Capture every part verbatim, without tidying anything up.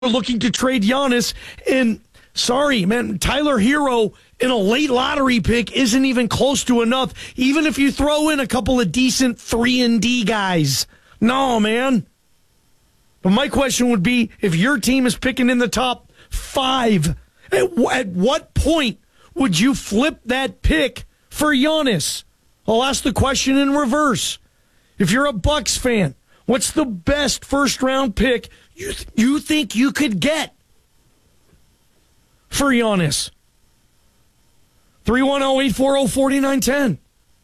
looking to trade Giannis, and sorry, man, Tyler Hero in a late lottery pick isn't even close to enough, even if you throw in a couple of decent three and D guys. No, man. But my question would be, if your team is picking in the top five, at, at what point would you flip that pick for Giannis? I'll ask the question in reverse. If you're a Bucks fan, what's the best first-round pick you, th- you think you could get for Giannis? three one zero, eight four zero, four nine one zero.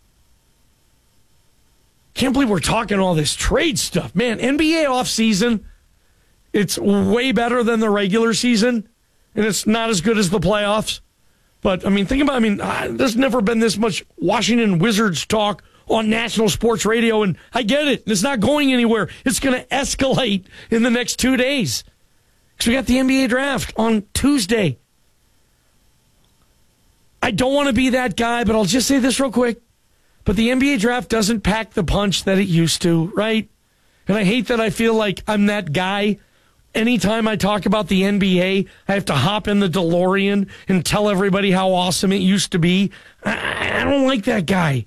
Can't believe we're talking all this trade stuff. Man, N B A offseason, it's way better than the regular season, and it's not as good as the playoffs. But, I mean, think about, I mean, uh, there's never been this much Washington Wizards talk on national sports radio, and I get it. It's not going anywhere. It's going to escalate in the next two days. Because we got the N B A draft on Tuesday. I don't want to be that guy, but I'll just say this real quick. But the N B A draft doesn't pack the punch that it used to, right? And I hate that I feel like I'm that guy. Anytime I talk about the N B A, I have to hop in the DeLorean and tell everybody how awesome it used to be. I, I don't like that guy.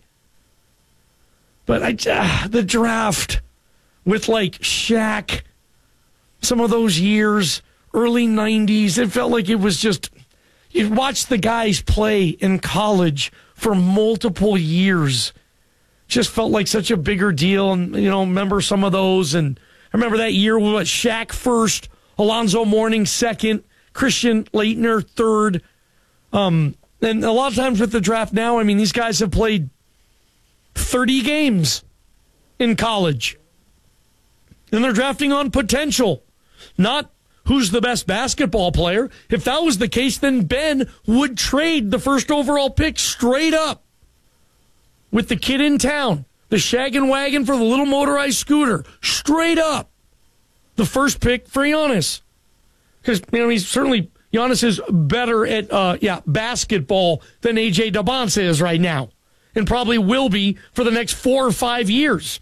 But I, uh, the draft with like Shaq, some of those years, early nineties, it felt like it was just, you'd watch the guys play in college for multiple years. Just felt like such a bigger deal. And, you know, remember some of those. And I remember that year with Shaq first, Alonzo Mourning second, Christian Laettner third. Um, and a lot of times with the draft now, I mean, these guys have played thirty games in college. And they're drafting on potential, not who's the best basketball player. If that was the case, then Ben would trade the first overall pick straight up with the kid in town, the shaggin' wagon for the little motorized scooter, straight up the first pick for Giannis. Because, you know, he's certainly, Giannis is better at, uh, yeah, basketball than A J Dabonsa is right now, and probably will be for the next four or five years.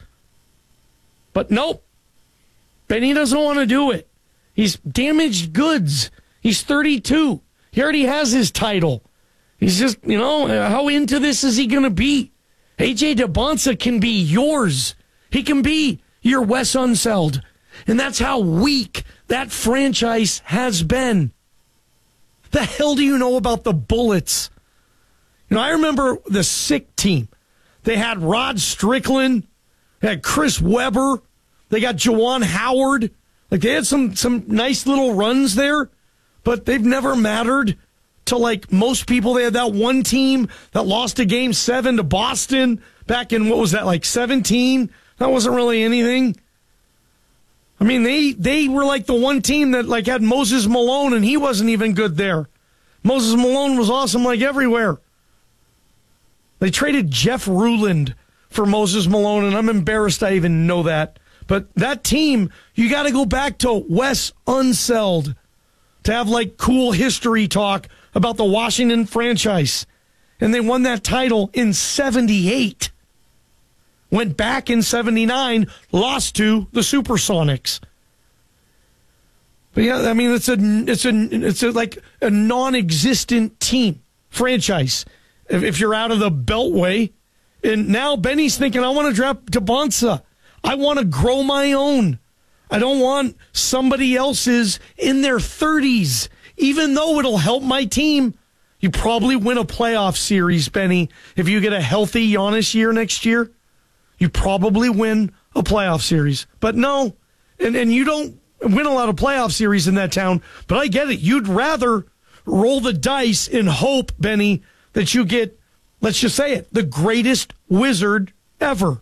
But nope, Benny doesn't want to do it. He's damaged goods. He's thirty-two. He already has his title. He's just, you know, how into this is he going to be? A J Dabonsa can be yours. He can be your Wes Unseld. And that's how weak that franchise has been. The hell do you know about the Bullets? You know, I remember the sick team. They had Rod Strickland. They had Chris Webber. They got Juwan Howard. Like, they had some, some nice little runs there, but they've never mattered to, like, most people. They had that one team that lost a game seven to Boston back in, what was that, like seventeen? That wasn't really anything. I mean, they, they were like the one team that, like, had Moses Malone, and he wasn't even good there. Moses Malone was awesome, like, everywhere. They traded Jeff Ruland for Moses Malone, and I'm embarrassed I even know that. But that team, you got to go back to Wes Unseld to have, like, cool history talk about the Washington franchise. And they won that title in seventy-eight. Went back in seventy-nine, lost to the Supersonics. But yeah, I mean, it's a, it's a, it's a, like a non-existent team, franchise, if, if you're out of the Beltway. And now Benny's thinking, I want to draft Dabonsa. I want to grow my own. I don't want somebody else's in their thirties, even though it'll help my team. You probably win a playoff series, Benny, if you get a healthy Giannis year next year. You probably win a playoff series. But no, and, and you don't win a lot of playoff series in that town, but I get it. You'd rather roll the dice and hope, Benny, that you get, let's just say it, the greatest Wizard ever.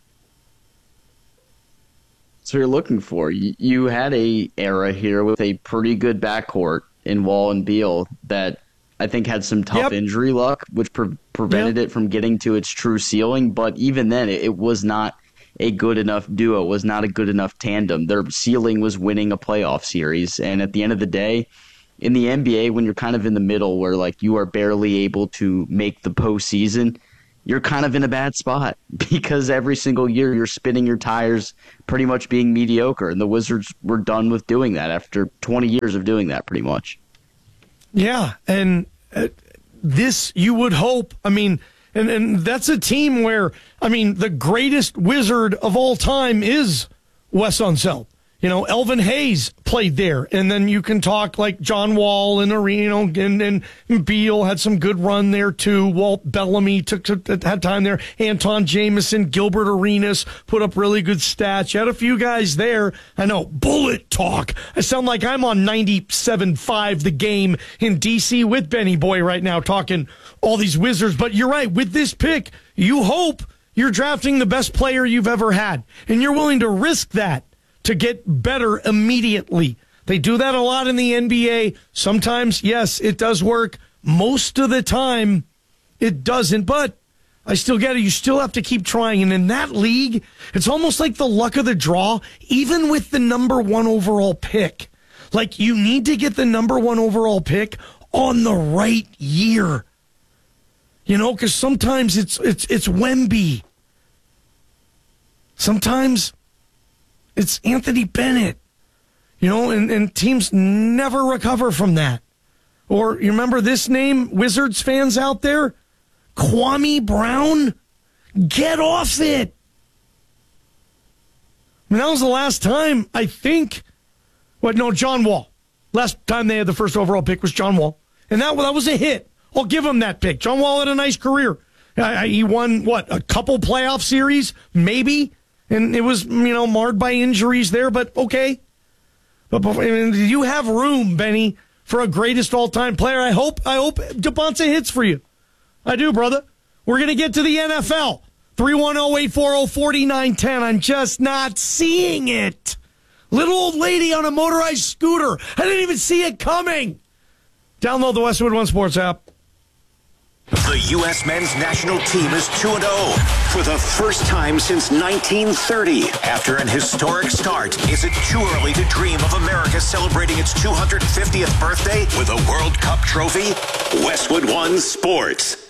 So you're looking for. You, you had a era here with a pretty good backcourt in Wall and Beal that I think had some tough yep. injury luck, which pre- prevented yep. it from getting to its true ceiling. But even then, it, it was not a good enough duo, was not a good enough tandem. Their ceiling was winning a playoff series. And at the end of the day, in the N B A, when you're kind of in the middle where like you are barely able to make the postseason, you're kind of in a bad spot because every single year you're spinning your tires pretty much being mediocre. And the Wizards were done with doing that after twenty years of doing that pretty much. Yeah. And uh, this you would hope. I mean, and, and that's a team where, I mean, the greatest Wizard of all time is Wes Unseld. You know, Elvin Hayes played there, and then you can talk like John Wall and Areno and, and Beal had some good run there too. Walt Bellamy took, took had time there. Anton Jameson, Gilbert Arenas put up really good stats. You had a few guys there. I know, bullet talk. I sound like I'm on ninety-seven point five The Game in D C with Benny Boy right now talking all these Wizards. But you're right, with this pick, you hope you're drafting the best player you've ever had, and you're willing to risk that to get better immediately. They do that a lot in the N B A. Sometimes, yes, it does work. Most of the time, it doesn't. But I still get it. You still have to keep trying. And in that league, it's almost like the luck of the draw, even with the number one overall pick. Like, you need to get the number one overall pick on the right year. You know, because sometimes it's it's it's Wemby. Sometimes it's Anthony Bennett, you know, and, and teams never recover from that. Or you remember this name, Wizards fans out there? Kwame Brown? Get off it. I mean, that was the last time, I think, what, no, John Wall. Last time they had the first overall pick was John Wall. And that, that was a hit. I'll give him that pick. John Wall had a nice career. Uh, he won, what, a couple playoff series? Maybe. And it was, you know, marred by injuries there, but okay. But I mean, you have room, Benny, for a greatest all-time player. I hope I hope DeBonta hits for you. I do, brother. We're going to get to the N F L. three one zero, eight four zero, four nine one zero. I'm just not seeing it. Little old lady on a motorized scooter. I didn't even see it coming. Download the Westwood One Sports app. The U S men's national team is two and oh for the first time since nineteen thirty. After an historic start, is it too early to dream of America celebrating its two hundred fiftieth birthday with a World Cup trophy? Westwood One Sports.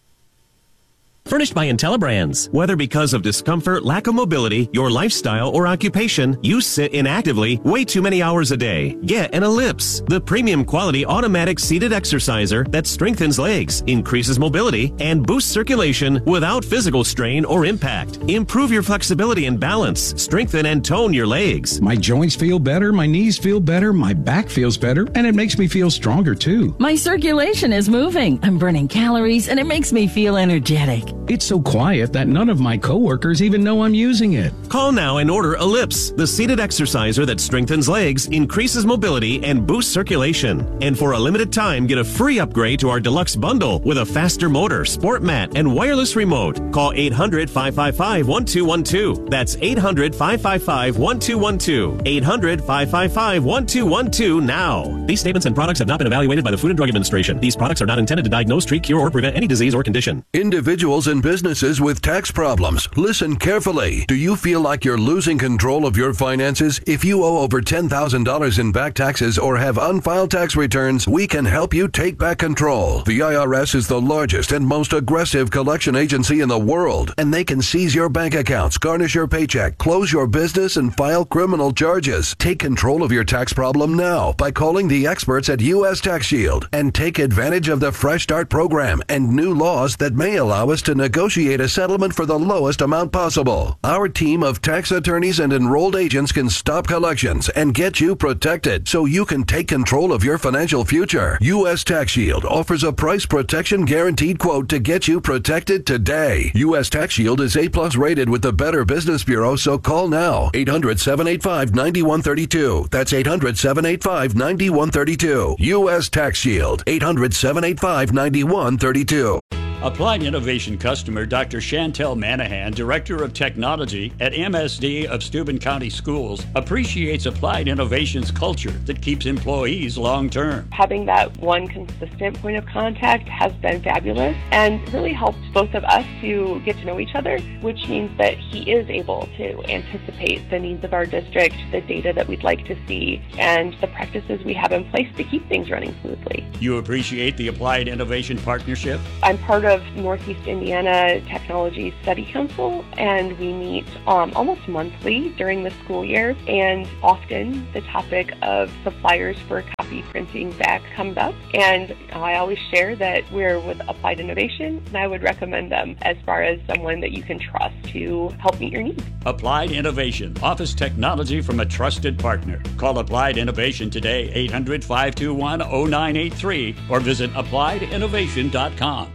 Furnished by IntelliBrands. Whether because of discomfort, lack of mobility, your lifestyle, or occupation, you sit inactively way too many hours a day. Get an Ellipse, the premium quality automatic seated exerciser that strengthens legs, increases mobility, and boosts circulation without physical strain or impact. Improve your flexibility and balance, strengthen and tone your legs. My joints feel better, my knees feel better, my back feels better, and it makes me feel stronger too. My circulation is moving. I'm burning calories, and it makes me feel energetic. It's so quiet that none of my coworkers even know I'm using it. Call now and order Ellipse, the seated exerciser that strengthens legs, increases mobility, and boosts circulation. And for a limited time, get a free upgrade to our deluxe bundle with a faster motor, sport mat, and wireless remote. Call eight hundred, five five five, one two one two. That's eight hundred, five five five, one two one two. eight hundred, five five five, one two one two now. These statements and products have not been evaluated by the Food and Drug Administration. These products are not intended to diagnose, treat, cure, or prevent any disease or condition. Individuals and businesses with tax problems, listen carefully. Do you feel like you're losing control of your finances? If you owe over ten thousand dollars in back taxes or have unfiled tax returns, we can help you take back control. The I R S is the largest and most aggressive collection agency in the world, and they can seize your bank accounts, garnish your paycheck, close your business, and file criminal charges. Take control of your tax problem now by calling the experts at U S Tax Shield and take advantage of the Fresh Start program and new laws that may allow us to negotiate a settlement for the lowest amount possible. Our team of tax attorneys and enrolled agents can stop collections and get you protected so you can take control of your financial future. U S Tax Shield offers a price protection guaranteed quote to get you protected today. U S Tax Shield is A plus rated with the Better Business Bureau, so call now. eight hundred, seven eight five, nine one three two. That's eight hundred, seven eight five, nine one three two. U S Tax Shield. eight hundred, seven eight five, nine one three two. Applied Innovation customer Doctor Chantel Manahan, Director of Technology at M S D of Steuben County Schools, appreciates Applied Innovation's culture that keeps employees long-term. Having that one consistent point of contact has been fabulous and really helped both of us to get to know each other, which means that he is able to anticipate the needs of our district, the data that we'd like to see, and the practices we have in place to keep things running smoothly. You appreciate the Applied Innovation partnership? I'm part of of Northeast Indiana Technology Study Council, and we meet um, almost monthly during the school year, and often the topic of suppliers for copy printing back comes up, and I always share that we're with Applied Innovation, and I would recommend them as far as someone that you can trust to help meet your needs. Applied Innovation, office technology from a trusted partner. Call Applied Innovation today, eight hundred, five two one, zero nine eight three, or visit applied innovation dot com.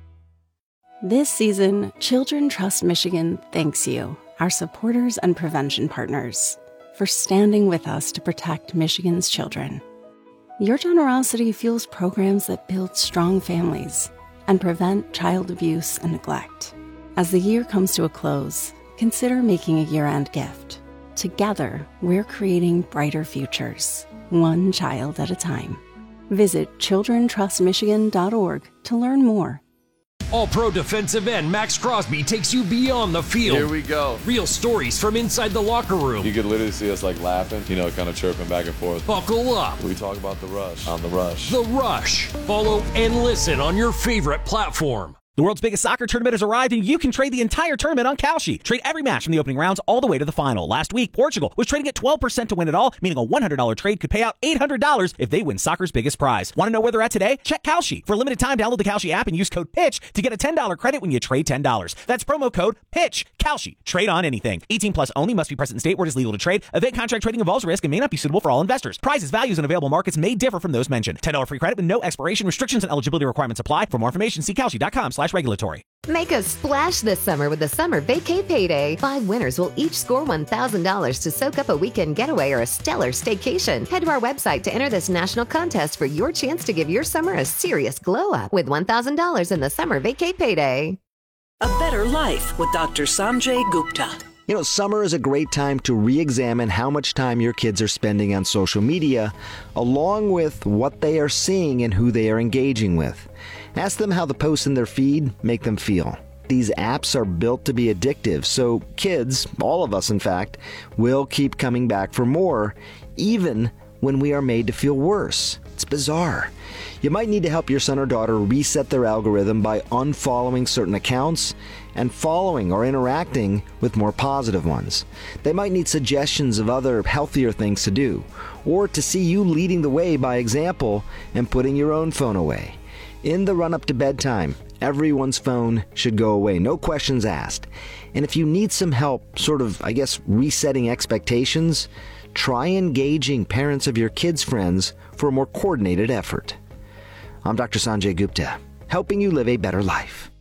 This season, Children Trust Michigan thanks you, our supporters and prevention partners, for standing with us to protect Michigan's children. Your generosity fuels programs that build strong families and prevent child abuse and neglect. As the year comes to a close, consider making a year-end gift. Together, we're creating brighter futures, one child at a time. Visit children trust michigan dot org to learn more. All-Pro defensive end Max Crosby takes you beyond the field. Here we go. Real stories from inside the locker room. You could literally see us like laughing, you know, kind of chirping back and forth. Buckle up. We talk about the rush on the rush. The Rush. Follow and listen on your favorite platform. The world's biggest soccer tournament has arrived, and you can trade the entire tournament on Kalshi. Trade every match from the opening rounds all the way to the final. Last week, Portugal was trading at twelve percent to win it all, meaning a one hundred dollars trade could pay out eight hundred dollars if they win soccer's biggest prize. Want to know where they're at today? Check Kalshi. For a limited time, download the Kalshi app and use code PITCH to get a ten dollars credit when you trade ten dollars. That's promo code PITCH. Kalshi. Trade on anything. eighteen plus only. Must be present in state where it is legal to trade. Event contract trading involves risk and may not be suitable for all investors. Prices, values, and available markets may differ from those mentioned. ten dollars free credit with no expiration. Restrictions and eligibility requirements apply. For more information, see kalshi dot com slash regulatory. Make a splash this summer with the Summer Vacay Payday. Five winners will each score one thousand dollars to soak up a weekend getaway or a stellar staycation. Head to our website to enter this national contest for your chance to give your summer a serious glow-up with one thousand dollars in the Summer Vacay Payday. A Better Life with Doctor Sanjay Gupta. You know, summer is a great time to re-examine how much time your kids are spending on social media, along with what they are seeing and who they are engaging with. Ask them how the posts in their feed make them feel. These apps are built to be addictive, so kids, all of us in fact, will keep coming back for more, even when we are made to feel worse. It's bizarre. You might need to help your son or daughter reset their algorithm by unfollowing certain accounts and following or interacting with more positive ones. They might need suggestions of other healthier things to do, or to see you leading the way by example and putting your own phone away. In the run-up to bedtime, everyone's phone should go away, no questions asked. And if you need some help, sort of, I guess, resetting expectations, try engaging parents of your kids' friends for a more coordinated effort. I'm Doctor Sanjay Gupta, helping you live a better life.